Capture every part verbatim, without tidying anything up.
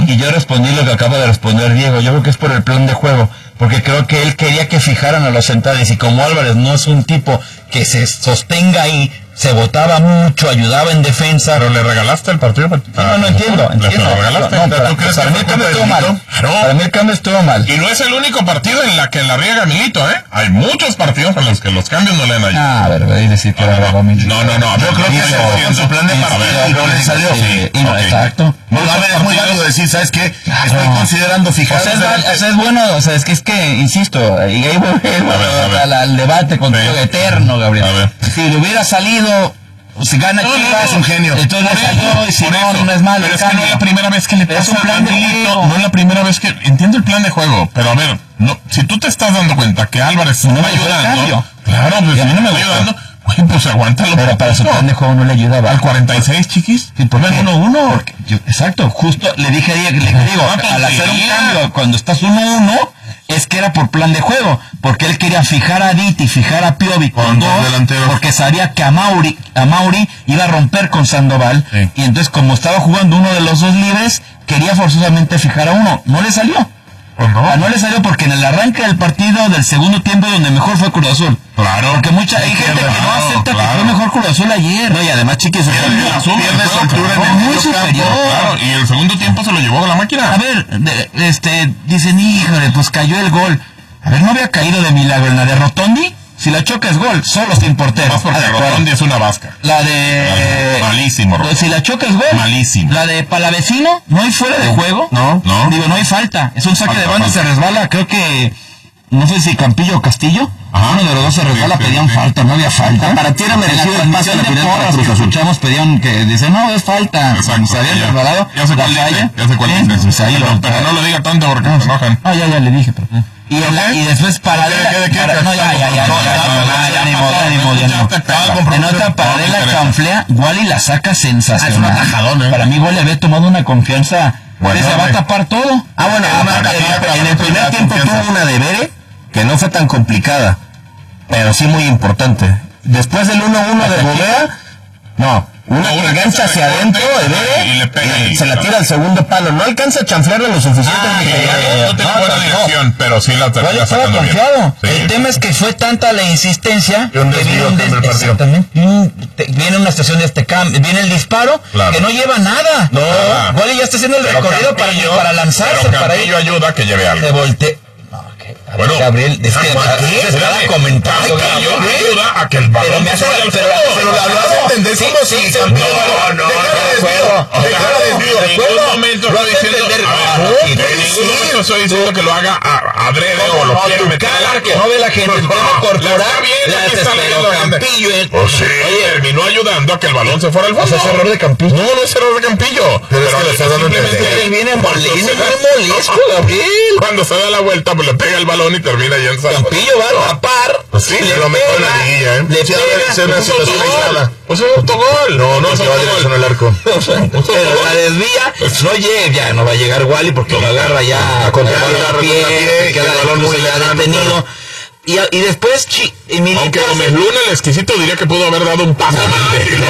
y yo respondí lo que acaba de responder Diego. Yo creo que es por el plan de juego, porque creo que él quería que fijaran a los centrales, y como Álvarez no es un tipo que se sostenga ahí, se botaba mucho, ayudaba en defensa. Pero le regalaste el partido. No, no, no entiendo, entiendo. ¿Le regalaste? No, para, ¿Tú crees para que mí el cambio estuvo mal. Claro. Para mí el cambio estuvo mal. Y no es el único partido en la que la riega Milito, ¿eh? Hay muchos partidos en los que los cambios no le han ayudado. Ah, a ver, voy a decir que no, era no, Milito. no, no, no. Yo creo que con su plan de partido y no le salió. Sí, y no, okay. Exacto. No, a ver, es muy válido decir, ¿sabes qué? Claro. Estoy considerando fijar. O sea, es, val- o sea, es bueno, o sea, es que, es que insisto, y ahí voy al, al debate con Sí. todo eterno, Gabriel. A ver. Si le hubiera salido, si gana No, Chivas, no, no, es un genio. entonces le salió, y si Por no, eso. no es malo. Pero el es que no cambio. es la primera vez que le Pero es pasa un plan a de Milito. juego. No es la primera vez que... Entiendo el plan de juego, pero a ver, no, si tú te estás dando cuenta que Álvarez no me va gustó el ayudando... cambio. Claro, pues Y a si mí no me está gustó. ayudando, oye, pues aguántalo. Pero para su poquito. plan de juego no le ayudaba. Al cuarenta y seis, chiquis. Sí, ¿por qué? uno uno. Porque yo- exacto, justo le dije a Diego, le digo, No, al hacer un tontería. cambio, cuando estás uno uno, es que era por plan de juego, porque él quería fijar a Diti, fijar a Piovi con Con dos dos, delanteros. porque sabía que a Mauri, a Mauri iba a romper con Sandoval, Sí. y entonces como estaba jugando uno de los dos libres, quería forzosamente fijar a uno, no le salió. Pues no. Ah, no le salió porque en el arranque del partido del segundo tiempo donde mejor fue Cruz Azul. Claro. Porque mucha hay gente que no Claro, acepta claro. que fue mejor Cruz Azul ayer. No, y además Chiquis se Pierde el azul, pierde el soltura en el muy medio superior. campo. Claro, y el segundo tiempo se lo llevó a la máquina. A ver, de- este, dicen, híjole, pues cayó el gol. A ver, ¿no había caído de milagro en la de Rotondi? Si la choca es gol, solo sin portero. Más porque Ah, de acuerdo. Rotondi es una vasca. La de... Malísimo, Rotondi. Si la choca es gol. Malísimo. La de Palavecino, no hay fuera de juego. No. No. Digo, no hay falta. Es un saque Falta, de banda, falta. se resbala, creo que... No sé si Campillo o Castillo. Ajá. Uno de los dos se resbala, Sí, sí, pedían sí. falta, no había falta. Para ti era merecido En el la pase a la transmisión de final para porras Cruz que Azul. escuchamos, pedían que dicen, no, es falta. Exacto. Se habían Ya- resbalado. Ya sé cuál la dice. falla. Ya sé cuál Sí, dice. pues ahí Pero, lo- pero no lo diga tanto porque se enojan. Ah, ya, ya le dije, pero... Y, en la- y después paralela... ¿Qué, qué, qué? para- no, ya, ya, ya, ya, ya, ya, ya, ni modo, ya, ni modo, ya, ni modo. En otra paralela canflea, Wally la saca sensacional. Es un atajadón, ¿eh? Para mí Wally había tomado una confianza... Bueno, que se va a hombre. tapar todo. Ah, bueno, Ah, una- para- en, para- en el para- primer para- tiempo confianza. tuvo una de Bere que no fue tan complicada, pero sí muy importante. Después del uno uno de ¿Hasta aquí? Bovea, no, una No, que una engancha que se hacia le adentro corta de Bere y le pega y ahí, se la claro. tira al segundo palo. No alcanza a chanflearle lo suficiente. Ah, ni ya, que- ya, ya, ya. No tiene No, buena no. dirección, pero sí la Wally termina estaba sacando bien. confiado. Sí. El tema es que fue tanta la insistencia Y un que desvío viene, un cambia el des- partido. exactamente, un- te- viene una estación de este cambio, viene el disparo Claro. que no lleva nada. No. Wally ya está haciendo el Pero recorrido para, Campillo- para lanzarse, pero para ir. Campillo ayuda a que lleve algo. Se voltea. No, que- a ver, Bueno, Gabriel, es que ¿por qué? se estaba comentando. Campillo Gabriel. ayuda a que el balón Pero me se hace, vaya al pero, fondo. pero lo hace entender Sí, como sí, si sí, Campillo- no, no, Deja de de acuerdo, desvío, de deja de acuerdo, desvío, En de ningún acuerdo. momento Lo estoy hace diciendo, entender. a ver, Ah, en sí, ningún sí. momento estoy diciendo que lo haga a- adrede o lo No, quiera tu meter al cara, arco. que no ve la gente, el No, tema la corporal, está viendo, la que está desesperó leyendo la gente. Campillo, eh. Pues sí, terminó ayudando a que el balón se fuera al fondo. O sea, es error de Campillo. No, no es error de Campillo. Pero es que le está dando a simplemente entender. Le viene cuando mole- viene se da- muy molesto, Gabriel. Cuando se da la vuelta, pues le pega el balón y termina yendo. Campillo va a tapar. Pues sí, le lo mejor en la pega, liguilla, ¿eh? Le Sí, a ver, pega. es una Pues es situación autogol. aislada. Pues es autogol. No, no es que va dirección autogol. al arco. Pero la desvía, no llega, ya no va a llegar Wally porque lo agarra ya A contrapié, a a pie, contrapié, queda que el el balón balón muy ya lejano, detenido. Y, a- y después, chi, y Milito Aunque hace- Gómez Luna, el exquisito, diría que pudo haber dado un paso más. Y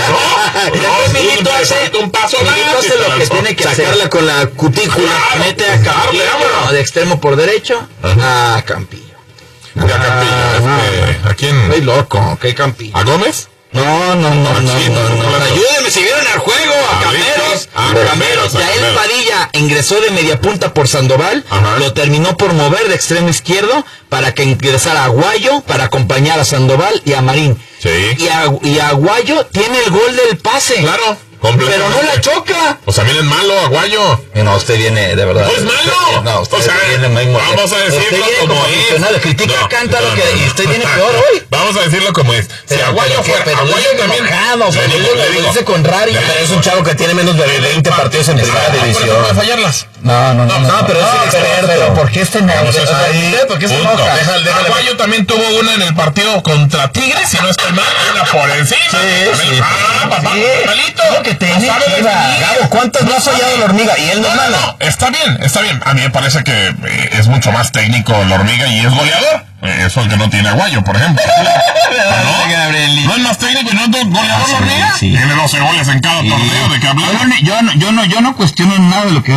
después Milito hace, un paso Milito más. hace lo que tiene que hacer. Sacarla con la cutícula. Claro, Mete a darle, Campillo vámonos. de extremo por derecho a Campillo. Ya Campillo, este, ¿a quién? Estoy loco, ¿qué Campillo? ¿A Gómez? No, no, no, no, no, sí, no, no, no. no. Ayúdenme si vieron al juego, a A Cameros, a a Cameros, Cameros. a Yael Cameros. Padilla ingresó de media punta por Sandoval, Ajá. lo terminó por mover de extremo izquierdo para que ingresara a Aguayo para acompañar a Sandoval y a Marín. Sí. Y, a, y Aguayo tiene el gol del pase. Claro, Pero completamente. no la choca. O sea, viene malo, Aguayo. No, usted viene de verdad. Pues malo. No, usted O sea, viene muy molesto. vamos a decirlo Usted viene como como es. aficionado, critica No, a Cántaro no, que, no, no. y usted viene peor hoy. Vamos a decirlo como es. Si Pero- Aguayo pero- fuera, pero Aguayo dice también. enojado, Le pero digo, dice- le lo digo. dice con rabia. Le Pero es digo. un chavo que tiene menos de veinte partidos en primera Ah, por eso división. puede fallarlas. No, no, no. No, pero es un experto. Pero ¿por qué este Vamos a estar ahí. nervioso? ¿Por qué se Punto. enoja? Déjale, déjale. Aguayo también tuvo una en el partido contra Tigres, si no estoy mal, una por encima. También- sí. Ah, papá, Sí. malito. Lo que tiene No sabe Chivas. definir. Gabo, ¿cuántas no ha fallado la hormiga? Y él no es No, no, malo. no, está bien, está bien. A mí me parece que eh, es mucho más técnico la hormiga y es goleador. Eh, eso el que no tiene Aguayo, por ejemplo. ¿No? ¿No es más técnico y no es goleador la hormiga? sí. Tiene doce goles en cada torneo, ¿de qué hablamos? Yo no, yo no, yo no, yo no cuestiono nada de lo que